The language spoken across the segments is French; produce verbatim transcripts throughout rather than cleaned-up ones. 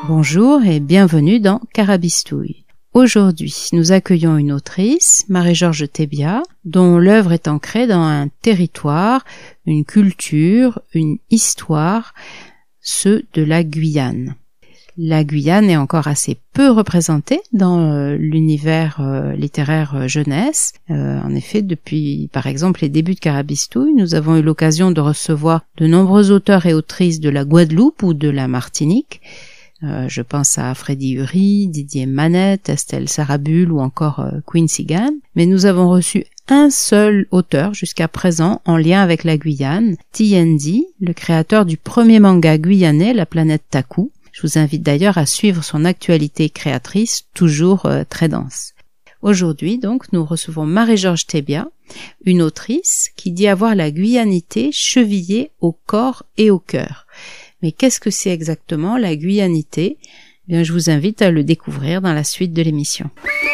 Bonjour et bienvenue dans Carabistouille. Aujourd'hui, nous accueillons une autrice, Marie-Georges Thébia, dont l'œuvre est ancrée dans un territoire, une culture, une histoire, ceux de la Guyane. La Guyane est encore assez peu représentée dans euh, l'univers euh, littéraire euh, jeunesse. Euh, en effet, depuis par exemple les débuts de Carabistouille, nous avons eu l'occasion de recevoir de nombreux auteurs et autrices de la Guadeloupe ou de la Martinique. Euh, je pense à Freddy Uri, Didier Manette, Estelle Sarabul ou encore euh, Quincy Gann. Mais nous avons reçu un seul auteur jusqu'à présent en lien avec la Guyane, T N D, le créateur du premier manga guyanais, La Planète Taku. Je vous invite d'ailleurs à suivre son actualité créatrice, toujours euh, très dense. Aujourd'hui, donc, nous recevons Marie-Georges Thébia, une autrice qui dit avoir la guyanité chevillée au corps et au cœur. Mais qu'est-ce que c'est exactement la guyanité ? Eh bien, je vous invite à le découvrir dans la suite de l'émission.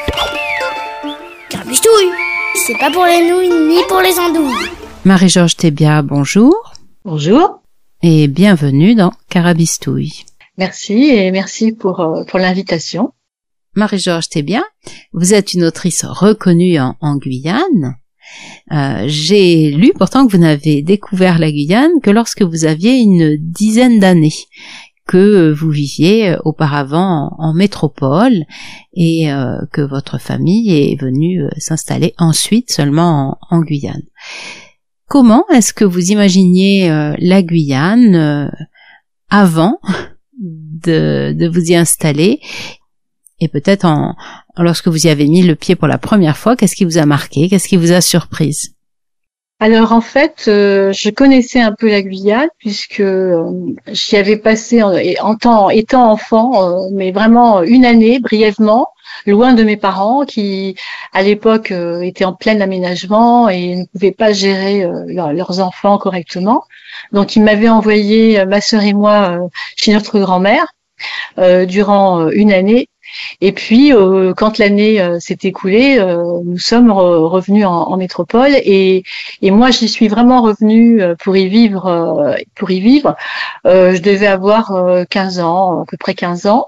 Carabistouille, c'est pas pour les nouilles ni pour les andouilles. Marie-Georges Thébia, bonjour. Bonjour. Et bienvenue dans Carabistouille. Merci et merci pour, euh, pour l'invitation. Marie-Georges Thébia, vous êtes une autrice reconnue en, en Guyane. Euh, j'ai lu pourtant que vous n'avez découvert la Guyane que lorsque vous aviez une dizaine d'années, que vous viviez auparavant en, en métropole et euh, que votre famille est venue s'installer ensuite seulement en, en Guyane. Comment est-ce que vous imaginiez euh, la Guyane euh, avant de, de vous y installer, et peut-être en, lorsque vous y avez mis le pied pour la première fois, qu'est-ce qui vous a marqué, qu'est-ce qui vous a surprise? Alors en fait, euh, je connaissais un peu la Guyane puisque euh, j'y avais passé en, en temps, étant enfant, euh, mais vraiment une année brièvement, loin de mes parents qui, à l'époque, euh, étaient en plein aménagement et ne pouvaient pas gérer euh, leur, leurs enfants correctement. Donc ils m'avaient envoyé, euh, ma sœur et moi, euh, chez notre grand-mère euh, durant euh, une année. Et puis, euh, quand l'année euh, s'est écoulée, euh, nous sommes re- revenus en, en métropole et, et moi, j'y suis vraiment revenue euh, pour y vivre. Euh, pour y vivre, euh, je devais avoir euh, quinze ans, à peu près quinze ans.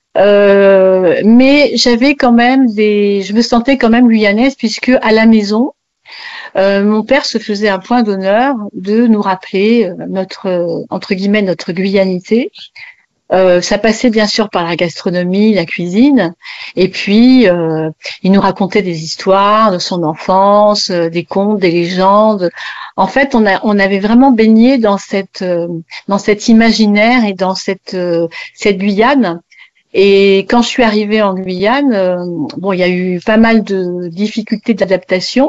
Euh, mais j'avais quand même des, je me sentais quand même guyanaise puisque à la maison, euh, mon père se faisait un point d'honneur de nous rappeler euh, notre euh, entre guillemets notre guyanité. Euh, ça passait bien sûr par la gastronomie, la cuisine, et puis euh, il nous racontait des histoires de son enfance, euh, des contes, des légendes. En fait, on a on avait vraiment baigné dans cette euh, dans cet imaginaire et dans cette euh, cette Guyane. Et quand je suis arrivée en Guyane, euh, bon, il y a eu pas mal de difficultés d'adaptation.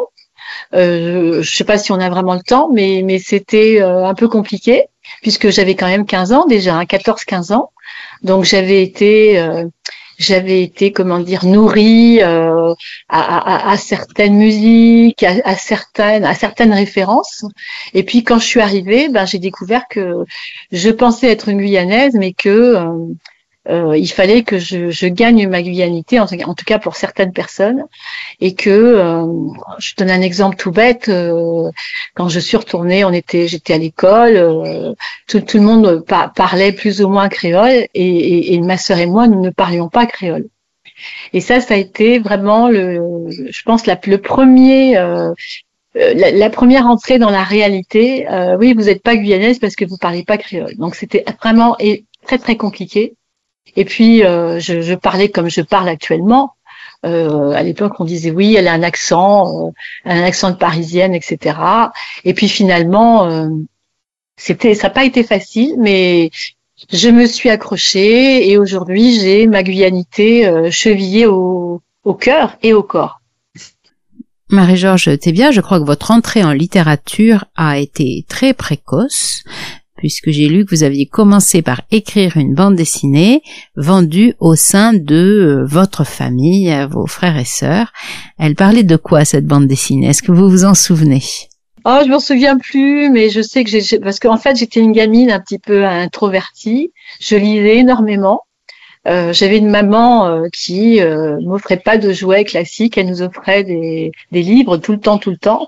Euh, je sais pas si on a vraiment le temps, mais mais c'était euh, un peu compliqué puisque j'avais quand même quinze ans déjà, hein, quatorze quinze ans. Donc j'avais été euh, j'avais été comment dire nourrie euh, à, à, à certaines musiques, à, à certaines à certaines références. Et puis quand je suis arrivée, ben j'ai découvert que je pensais être une Guyanaise, mais que euh, Euh, il fallait que je, je gagne ma guyanité, en, en tout cas pour certaines personnes, et que euh, je donne un exemple tout bête. Euh, quand je suis retournée, on était, j'étais à l'école, euh, tout, tout le monde par, parlait plus ou moins créole, et, et, et ma sœur et moi, nous ne parlions pas créole. Et ça, ça a été vraiment le, je pense, la, le premier. Euh, La, la première entrée dans la réalité, euh, oui, vous n'êtes pas guyanaise parce que vous parlez pas créole. Donc c'était vraiment et très très compliqué. Et puis euh, je, je parlais comme je parle actuellement. Euh, à l'époque, on disait oui, elle a un accent, euh, un accent de parisienne, et cetera. Et puis finalement, euh, c'était, ça n'a pas été facile, mais je me suis accrochée et aujourd'hui j'ai ma guyanité euh, chevillée au, au cœur et au corps. Marie-Georges Thébia, je crois que votre entrée en littérature a été très précoce, puisque j'ai lu que vous aviez commencé par écrire une bande dessinée vendue au sein de votre famille, vos frères et sœurs. Elle parlait de quoi, cette bande dessinée? Est-ce que vous vous en souvenez? Oh, je m'en souviens plus, mais je sais que j'ai, parce qu'en fait, j'étais une gamine un petit peu introvertie. Je lisais énormément. Euh, j'avais une maman euh, qui euh, m'offrait pas de jouets classiques. Elle nous offrait des, des livres tout le temps, tout le temps.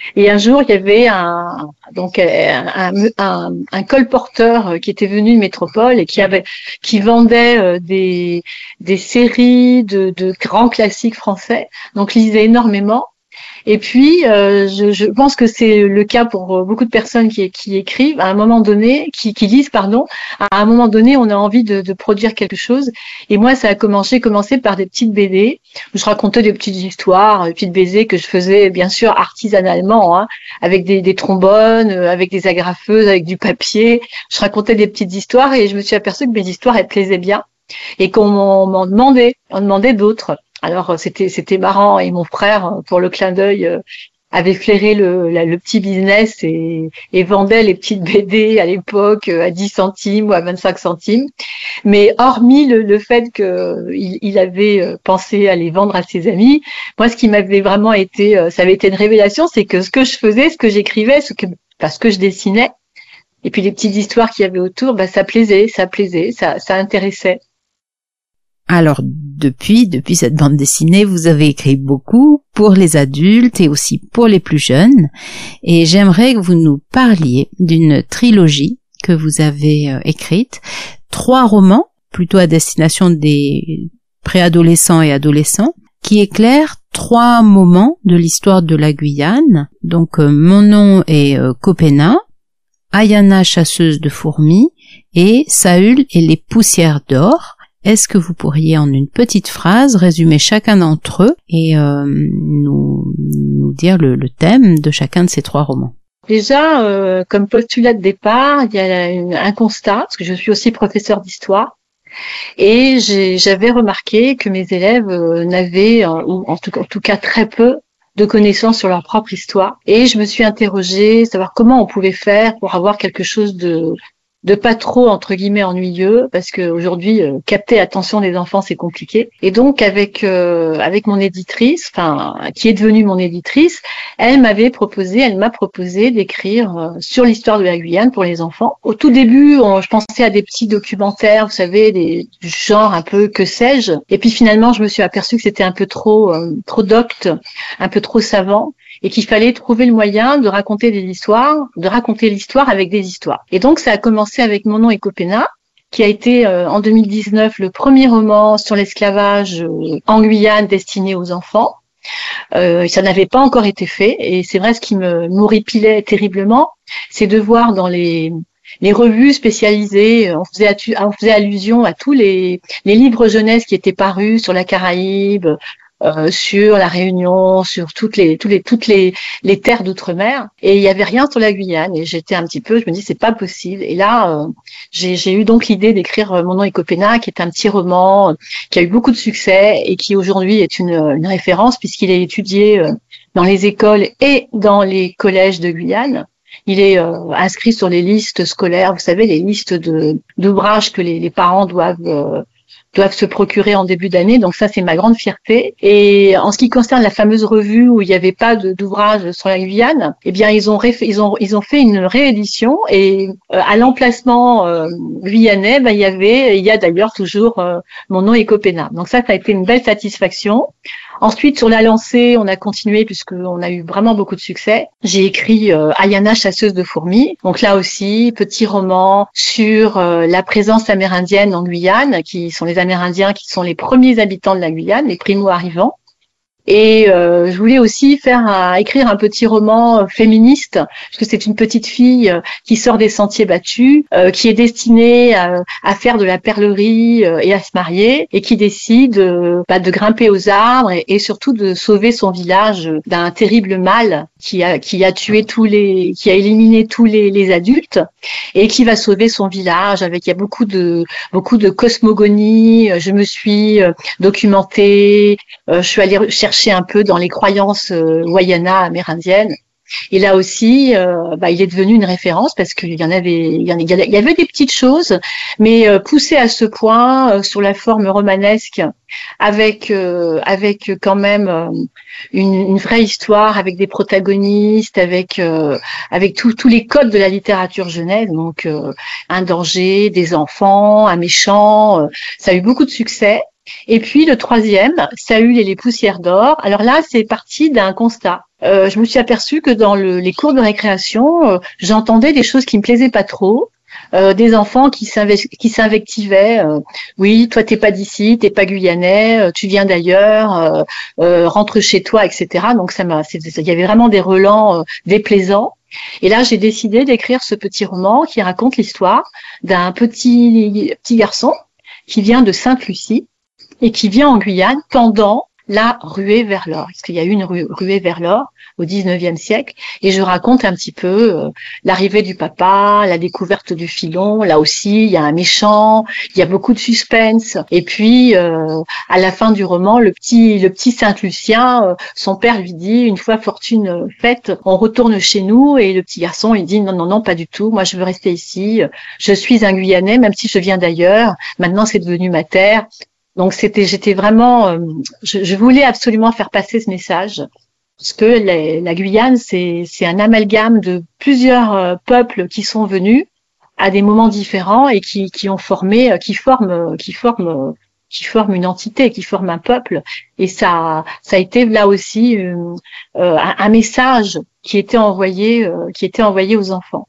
Et un jour, il y avait un donc un, un, un, un colporteur qui était venu de métropole et qui avait qui vendait des des séries de, de grands classiques français. Donc, il lisait énormément. Et puis, euh, je, je pense que c'est le cas pour beaucoup de personnes qui, qui écrivent à un moment donné, qui, qui lisent, pardon. À un moment donné, on a envie de, de produire quelque chose. Et moi, ça a commencé, commencé par des petites B D où je racontais des petites histoires, des petites B D que je faisais bien sûr artisanalement, hein, avec des, des trombones, avec des agrafeuses, avec du papier. Je racontais des petites histoires et je me suis aperçue que mes histoires elles plaisaient bien et qu'on m'en, m'en demandait, on demandait d'autres. Alors c'était c'était marrant et mon frère, pour le clin d'œil, avait flairé le, la, le petit business et, et vendait les petites B D à l'époque à dix centimes ou à vingt-cinq centimes. Mais hormis le, le fait qu'il il avait pensé à les vendre à ses amis, moi ce qui m'avait vraiment été, ça avait été une révélation, c'est que ce que je faisais, ce que j'écrivais, ce que parce que je dessinais, et puis les petites histoires qu'il y avait autour, bah ça plaisait, ça plaisait, ça ça intéressait. Alors, depuis, depuis cette bande dessinée, vous avez écrit beaucoup pour les adultes et aussi pour les plus jeunes. Et j'aimerais que vous nous parliez d'une trilogie que vous avez euh, écrite. Trois romans, plutôt à destination des préadolescents et adolescents, qui éclairent trois moments de l'histoire de la Guyane. Donc, euh, Mon nom est euh, Copena, Ayana chasseuse de fourmis et Saül et les poussières d'or. Est-ce que vous pourriez en une petite phrase résumer chacun d'entre eux et euh, nous, nous dire le, le thème de chacun de ces trois romans? Déjà, euh, comme postulat de départ, il y a une, un constat, parce que je suis aussi professeure d'histoire, et j'ai, j'avais remarqué que mes élèves euh, n'avaient, euh, ou en tout, en tout cas très peu, de connaissances sur leur propre histoire. Et je me suis interrogée, savoir comment on pouvait faire pour avoir quelque chose de de pas trop entre guillemets ennuyeux, parce que aujourd'hui euh, capter l'attention des enfants c'est compliqué. Et donc avec euh, avec mon éditrice, enfin qui est devenue mon éditrice, elle m'avait proposé, elle m'a proposé d'écrire euh, sur l'histoire de la Guyane pour les enfants. Au tout début, on, je pensais à des petits documentaires, vous savez, des, du genre un peu que sais-je. Et puis finalement, je me suis aperçue que c'était un peu trop euh, trop docte, un peu trop savant, et qu'il fallait trouver le moyen de raconter des histoires, de raconter l'histoire avec des histoires. Et donc ça a commencé avec Mon nom est Copena, qui a été euh, en deux mille dix-neuf le premier roman sur l'esclavage euh, en Guyane destiné aux enfants. Euh, ça n'avait pas encore été fait, et c'est vrai, ce qui me m'horripilait terriblement, c'est de voir dans les les revues spécialisées, on faisait, on faisait allusion à tous les, les livres jeunesse qui étaient parus sur la Caraïbe, Euh, sur la Réunion, sur toutes les, toutes les, toutes les, les terres d'outre-mer, et il y avait rien sur la Guyane. Et j'étais un petit peu, je me dis c'est pas possible. Et là, euh, j'ai, j'ai eu donc l'idée d'écrire Mon nom est Copena, qui est un petit roman euh, qui a eu beaucoup de succès et qui aujourd'hui est une, une référence puisqu'il est étudié euh, dans les écoles et dans les collèges de Guyane. Il est euh, inscrit sur les listes scolaires, vous savez, les listes de d'ouvrages que les, les parents doivent euh, doivent se procurer en début d'année. Donc ça, c'est ma grande fierté. Et en ce qui concerne la fameuse revue où il n'y avait pas de, d'ouvrage sur la Guyane, eh bien, ils ont, ré, ils ont, ils ont fait une réédition, et euh, à l'emplacement euh, guyanais, ben, il y avait, il y a d'ailleurs toujours euh, Mon nom est Copena. Donc ça, ça a été une belle satisfaction. Ensuite, sur la lancée, on a continué puisqu'on a eu vraiment beaucoup de succès. J'ai écrit euh, Ayana chasseuse de fourmis. Donc là aussi, petit roman sur euh, la présence amérindienne en Guyane, qui sont les Amérindiens qui sont les premiers habitants de la Guyane, les primo-arrivants. Et euh, je voulais aussi faire un, écrire un petit roman euh, féministe, parce que c'est une petite fille euh, qui sort des sentiers battus, euh, qui est destinée à, à faire de la perlerie euh, et à se marier, et qui décide euh, bah, de grimper aux arbres et, et surtout de sauver son village d'un terrible mal qui a qui a tué tous les, qui a éliminé tous les, les adultes, et qui va sauver son village. Avec il y a beaucoup de beaucoup de cosmogonie. Je me suis euh, documentée, euh, je suis allée chercher un peu dans les croyances euh, Wayana amérindiennes. Et là aussi, euh, bah, il est devenu une référence parce qu'il y en avait, il y, en, il y avait des petites choses, mais euh, poussées à ce point euh, sur la forme romanesque, avec euh, avec quand même euh, une, une vraie histoire, avec des protagonistes, avec euh, avec tous tous les codes de la littérature jeunesse. Donc euh, un danger, des enfants, un méchant. Euh, ça a eu beaucoup de succès. Et puis le troisième, Saül et les poussières d'or. Alors là, c'est parti d'un constat. Euh, je me suis aperçue que dans le, les cours de récréation, euh, j'entendais des choses qui me plaisaient pas trop. Euh, des enfants qui, s'inve- qui s'invectivaient. Euh, oui, toi t'es pas d'ici, t'es pas guyanais, euh, tu viens d'ailleurs, euh, euh, rentre chez toi, et cetera. Donc ça m'a, il y avait vraiment des relents euh, déplaisants. Et là, j'ai décidé d'écrire ce petit roman qui raconte l'histoire d'un petit petit garçon qui vient de Sainte-Lucie et qui vient en Guyane pendant la ruée vers l'or, parce qu'il y a eu une ru- ruée vers l'or au dix-neuvième siècle, et je raconte un petit peu euh, l'arrivée du papa, la découverte du filon. Là aussi, il y a un méchant, il y a beaucoup de suspense, et puis euh, à la fin du roman, le petit le petit Saint-Lucien, euh, son père lui dit, une fois fortune faite, on retourne chez nous, et le petit garçon il dit non non non pas du tout, moi je veux rester ici, je suis un Guyanais même si je viens d'ailleurs, maintenant c'est devenu ma terre. Donc c'était, j'étais vraiment, euh, je, je voulais absolument faire passer ce message, parce que les, la Guyane c'est c'est un amalgame de plusieurs euh, peuples qui sont venus à des moments différents et qui qui ont formé, euh, qui forment, qui forment, euh, qui forment une entité, qui forment un peuple. Et ça ça a été là aussi euh, euh, un, un message qui était envoyé, euh, qui était envoyé aux enfants.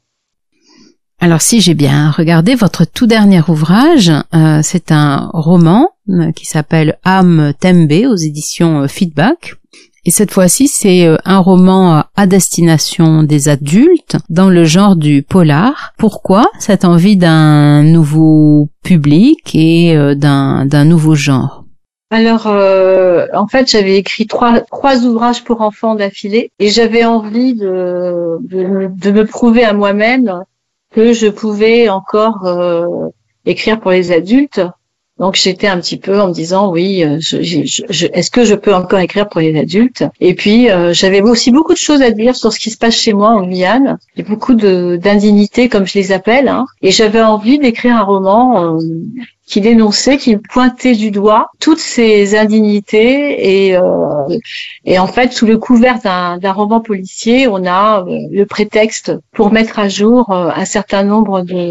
Alors si j'ai bien regardé votre tout dernier ouvrage, euh, c'est un roman euh, qui s'appelle Âme Tembe aux éditions euh, Feedback. Et cette fois-ci, c'est euh, un roman à destination des adultes dans le genre du polar. Pourquoi cette envie d'un nouveau public et euh, d'un, d'un nouveau genre ? Alors, euh, en fait, j'avais écrit trois trois ouvrages pour enfants d'affilée et j'avais envie de de, de me prouver à moi-même que je pouvais encore euh, écrire pour les adultes. Donc j'étais un petit peu en me disant oui, je, je, je, est-ce que je peux encore écrire pour les adultes ? Et puis euh, j'avais aussi beaucoup de choses à dire sur ce qui se passe chez moi en Guyane. Il y a beaucoup de d'indignités comme je les appelle, hein, et j'avais envie d'écrire un roman euh, qui dénonçait, qui pointait du doigt toutes ces indignités et euh, et en fait sous le couvert d'un, d'un roman policier, on a euh, le prétexte pour mettre à jour euh, un certain nombre de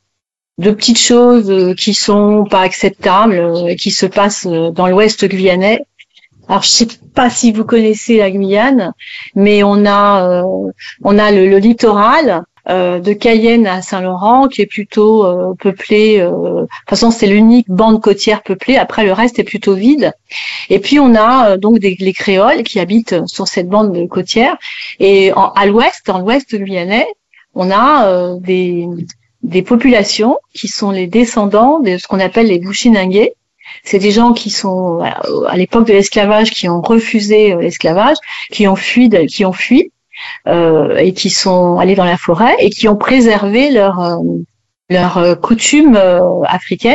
de petites choses euh, qui sont pas acceptables, euh, qui se passent euh, dans l'ouest guyanais. Alors je sais pas si vous connaissez la Guyane, mais on a euh, on a le, le littoral euh, de Cayenne à Saint-Laurent qui est plutôt euh, peuplé. Euh, de toute façon, c'est l'unique bande côtière peuplée. Après, le reste est plutôt vide. Et puis on a euh, donc des, les créoles qui habitent sur cette bande côtière. Et en, à l'ouest, dans l'ouest guyanais, on a euh, des des populations qui sont les descendants de ce qu'on appelle les Bushinangés. C'est des gens qui sont à l'époque de l'esclavage, qui ont refusé l'esclavage, qui ont fui, qui ont fui euh, et qui sont allés dans la forêt et qui ont préservé leur euh, leur coutume euh, africaine.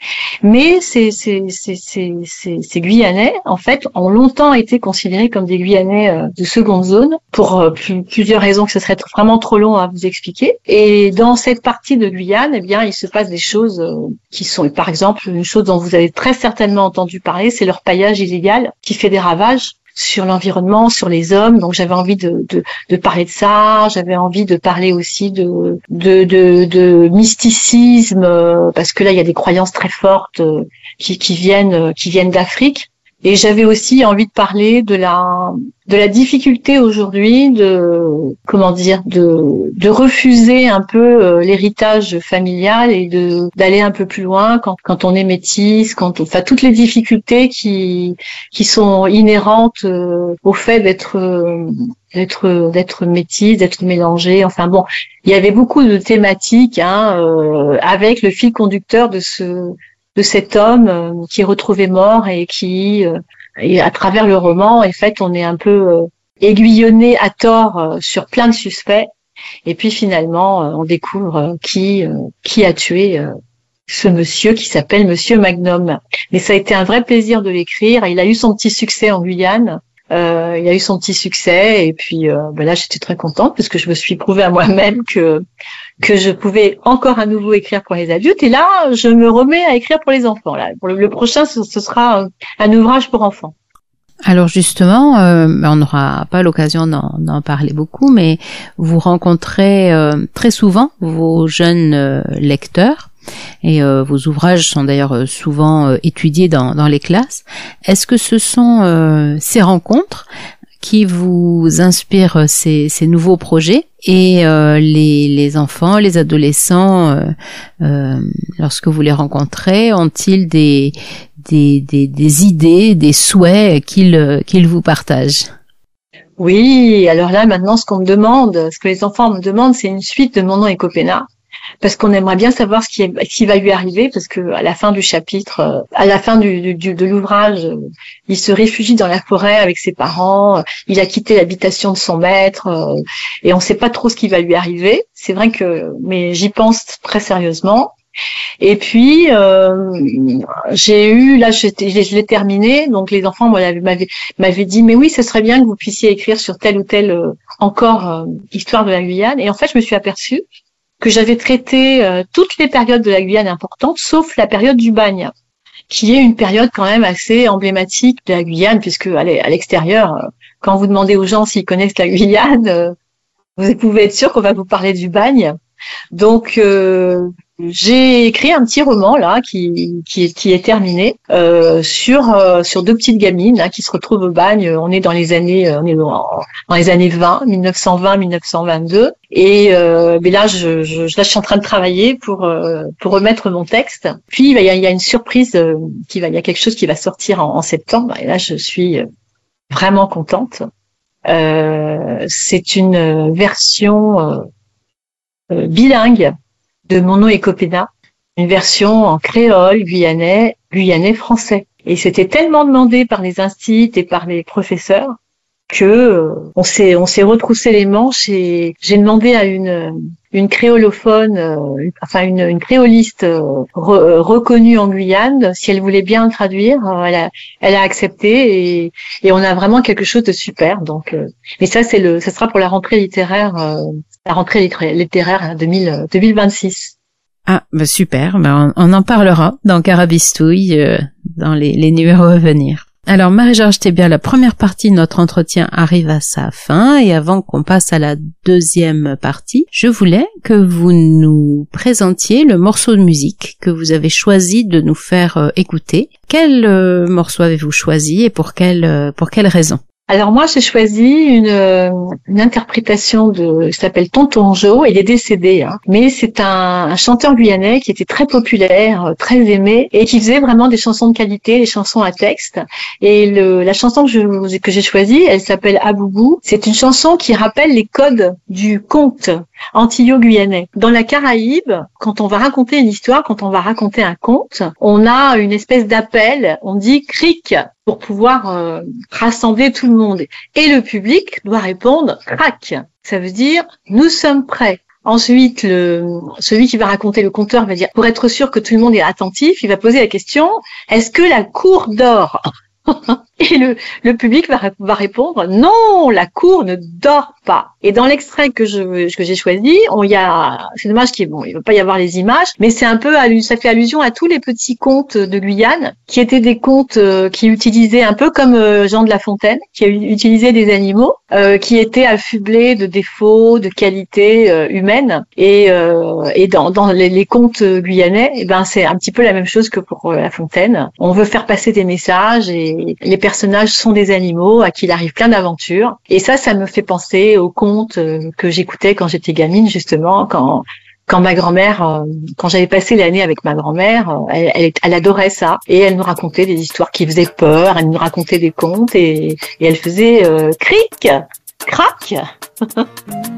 Mais ces, ces, ces, ces, ces, ces Guyanais, en fait, ont longtemps été considérés comme des Guyanais euh, de seconde zone pour euh, plus, plusieurs raisons que ce serait vraiment trop long à vous expliquer. Et dans cette partie de Guyane, eh bien, il se passe des choses euh, qui sont, par exemple, une chose dont vous avez très certainement entendu parler, c'est leur paillage illégal qui fait des ravages sur l'environnement, sur les hommes. Donc j'avais envie de, de, de parler de ça. J'avais envie de parler aussi de, de, de, de mysticisme, euh, parce que là il y a des croyances très fortes euh, qui, qui viennent, qui viennent d'Afrique. Et j'avais aussi envie de parler de la de la difficulté aujourd'hui de comment dire de de refuser un peu euh, l'héritage familial et de d'aller un peu plus loin quand quand on est métisse, quand enfin toutes les difficultés qui qui sont inhérentes euh, au fait d'être euh, d'être d'être métisse, d'être mélangé. Enfin bon, il y avait beaucoup de thématiques hein, euh, avec le fil conducteur de ce de cet homme euh, qui est retrouvé mort et qui, euh, et à travers le roman, en fait, on est un peu euh, aiguillonné à tort euh, sur plein de suspects. Et puis finalement, euh, on découvre euh, qui euh, qui a tué euh, ce monsieur qui s'appelle Monsieur Magnum. Mais ça a été un vrai plaisir de l'écrire. Il a eu son petit succès en Guyane. Euh, il a eu son petit succès et puis euh, ben là j'étais très contente parce que je me suis prouvé à moi-même que que je pouvais encore à nouveau écrire pour les adultes et là je me remets à écrire pour les enfants. Là pour le, le prochain ce, ce sera un ouvrage pour enfants. Alors justement, euh, on n'aura pas l'occasion d'en, d'en parler beaucoup, mais vous rencontrez euh, très souvent vos jeunes euh, lecteurs. et euh, vos ouvrages sont d'ailleurs souvent euh, étudiés dans, dans les classes. Est-ce que ce sont euh, ces rencontres qui vous inspirent ces, ces nouveaux projets et euh, les, les enfants, les adolescents, euh, euh, lorsque vous les rencontrez, ont-ils des, des, des, des idées, des souhaits qu'ils, qu'ils vous partagent ? Oui, alors là maintenant ce qu'on me demande, ce que les enfants me demandent, c'est une suite de Mon nom est Copenna. Parce qu'on aimerait bien savoir ce qui, est, ce qui va lui arriver, parce que à la fin du chapitre, à la fin du, du, de l'ouvrage, il se réfugie dans la forêt avec ses parents, il a quitté l'habitation de son maître, et on ne sait pas trop ce qui va lui arriver. C'est vrai que, mais j'y pense très sérieusement. Et puis euh, j'ai eu, là je, je l'ai terminé, donc les enfants m'avaient, m'avaient dit mais oui, ce serait bien que vous puissiez écrire sur telle ou telle euh, encore euh, histoire de la Guyane. Et en fait, je me suis aperçue que j'avais traité euh, toutes les périodes de la Guyane importantes, sauf la période du bagne, qui est une période quand même assez emblématique de la Guyane, puisque à l'extérieur, euh, quand vous demandez aux gens s'ils connaissent la Guyane, euh, vous pouvez être sûr qu'on va vous parler du bagne. Donc euh, j'ai écrit un petit roman là qui qui est, qui est terminé euh, sur euh, sur deux petites gamines là, qui se retrouvent au bagne. On est dans les années on est dans, dans les années vingt, mille neuf cent vingt, mille neuf cent vingt-deux, et euh, mais là je, je là je suis en train de travailler pour euh, pour remettre mon texte. Puis il y a, il y a une surprise euh, qui va il y a quelque chose qui va sortir en, en septembre, et là je suis vraiment contente. Euh, c'est une version euh, Euh, bilingue de Mon nom est Copenna, une version en créole, guyanais, guyanais français. Et c'était tellement demandé par les instituts et par les professeurs que euh, on s'est on s'est retroussé les manches, et j'ai demandé à une une créolophone, euh, une, enfin une, une créoliste euh, re, euh, reconnue en Guyane, si elle voulait bien traduire. Euh, elle a elle a accepté, et et on a vraiment quelque chose de super. Donc, euh, mais ça c'est le ça sera pour la rentrée littéraire. Euh, la rentrée littéraire deux mille vingt-six. Ah, bah super, bah on, on en parlera dans Carabistouille, euh, dans les, les numéros à venir. Alors Marie-Georges Thébia, la première partie de notre entretien arrive à sa fin, et avant qu'on passe à la deuxième partie, je voulais que vous nous présentiez le morceau de musique que vous avez choisi de nous faire euh, écouter. Quel euh, morceau avez-vous choisi et pour quelle, euh, pour quelle raison ? Alors moi, j'ai choisi une, une interprétation de, qui s'appelle Tonton Joe. Il est décédé, hein, mais c'est un, un chanteur guyanais qui était très populaire, très aimé, et qui faisait vraiment des chansons de qualité, des chansons à texte. Et le, la chanson que, je, que j'ai choisie, elle s'appelle Aboubou. C'est une chanson qui rappelle les codes du conte antillo-guyanais. Dans la Caraïbe, quand on va raconter une histoire, quand on va raconter un conte, on a une espèce d'appel, on dit cric, pour pouvoir euh, rassembler tout le monde. Et le public doit répondre crac. Ça veut dire nous sommes prêts. Ensuite, le, celui qui va raconter, le conteur, va dire, pour être sûr que tout le monde est attentif, il va poser la question, est-ce que la cour dort? Et le, le public va, va répondre non, la cour ne dort pas. Et dans l'extrait que je que j'ai choisi, on y a, c'est dommage qu'il bon, il va pas y avoir les images, mais c'est un peu, ça fait allusion à tous les petits contes de Guyane, qui étaient des contes euh, qui utilisaient un peu comme euh, Jean de La Fontaine, qui a utilisé des animaux euh, qui étaient affublés de défauts, de qualités euh, humaines. Et euh, et dans dans les, les contes guyanais, eh ben c'est un petit peu la même chose que pour euh, La Fontaine. On veut faire passer des messages, et les personnages sont des animaux à qui il arrive plein d'aventures. Et ça, ça me fait penser aux contes que j'écoutais quand j'étais gamine, justement, quand quand ma grand-mère, quand j'avais passé l'année avec ma grand-mère, elle, elle, elle adorait ça. Et elle nous racontait des histoires qui faisaient peur, elle nous racontait des contes, et, et elle faisait euh, cric, crac.